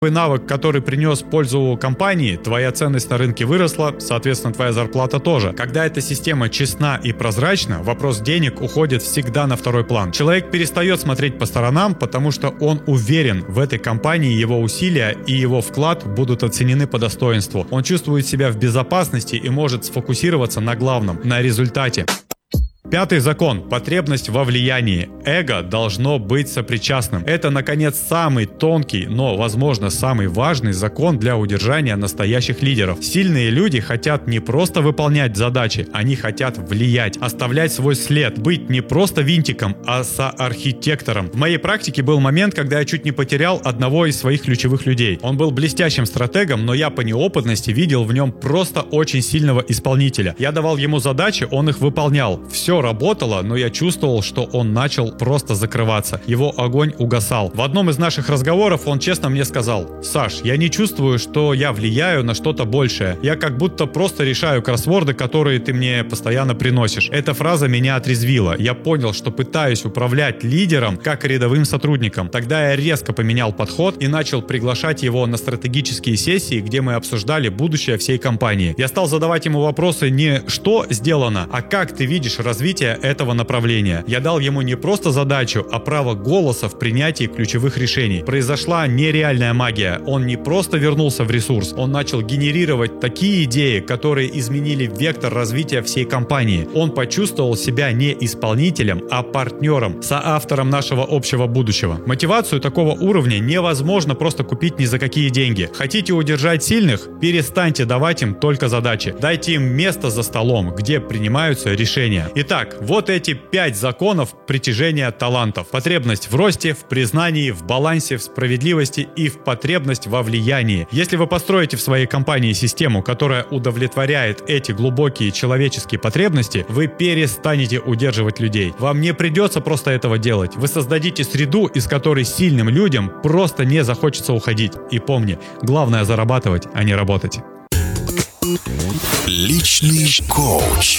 навык, который принес пользу компании, твоя ценность на рынке выросла, соответственно, твоя зарплата тоже. Когда эта система честна и прозрачна, вопрос денег уходит всегда на второй план. Человек перестает смотреть по сторонам, потому что он уверен в этой компании, его усилия и его вклад будут оценены по достоинству. Он чувствует себя в безопасности и может сфокусироваться на главном, на результате. Пятый закон. Потребность во влиянии. Эго должно быть сопричастным. Это, наконец, самый тонкий, но, возможно, самый важный закон для удержания настоящих лидеров. Сильные люди хотят не просто выполнять задачи, они хотят влиять, оставлять свой след, быть не просто винтиком, а соархитектором. В моей практике был момент, когда я чуть не потерял одного из своих ключевых людей. Он был блестящим стратегом, но я по неопытности видел в нем просто очень сильного исполнителя. Я давал ему задачи, он их выполнял. Все работало, но я чувствовал, что он начал просто закрываться. Его огонь угасал. В одном из наших разговоров он честно мне сказал: «Саш, я не чувствую, что я влияю на что-то большее. Я как будто просто решаю кроссворды, которые ты мне постоянно приносишь». Эта фраза меня отрезвила. Я понял, что пытаюсь управлять лидером как рядовым сотрудником. Тогда я резко поменял подход и начал приглашать его на стратегические сессии, где мы обсуждали будущее всей компании. Я стал задавать ему вопросы не «что сделано», а «как ты видишь развитие этого направления». Я дал ему не просто задачу, а право голоса в принятии ключевых решений. Произошла нереальная магия. Он не просто вернулся в ресурс, он начал генерировать такие идеи, которые изменили вектор развития всей компании. Он почувствовал себя не исполнителем, а партнером, соавтором нашего общего будущего. Мотивацию такого уровня невозможно просто купить ни за какие деньги. Хотите удержать сильных? Перестаньте давать им только задачи. Дайте им место за столом, где принимаются решения. Итак, вот эти 5 законов притяжения талантов. Потребность в росте, в признании, в балансе, в справедливости и в потребность во влиянии. Если вы построите в своей компании систему, которая удовлетворяет эти глубокие человеческие потребности, вы перестанете удерживать людей. Вам не придется просто этого делать. Вы создадите среду, из которой сильным людям просто не захочется уходить. И помни, главное зарабатывать, а не работать. Личный коуч.